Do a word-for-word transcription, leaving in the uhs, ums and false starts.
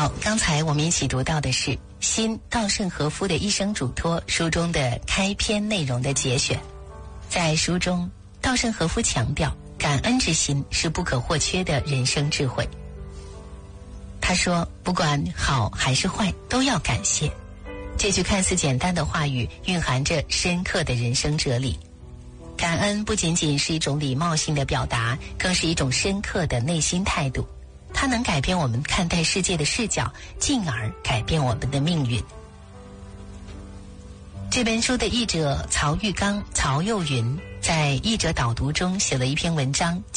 好，刚才我们一起读到的是新稻盛和夫的一生嘱托书中的开篇内容的节选。在书中，稻盛和夫强调感恩之心是不可或缺的人生智慧。他说，不管好还是坏，都要感谢。这句看似简单的话语蕴含着深刻的人生哲理。感恩不仅仅是一种礼貌性的表达，更是一种深刻的内心态度。它能改变我们看待世界的视角，进而改变我们的命运。这本书的译者曹玉刚、曹幼云在译者导读中写了一篇文章，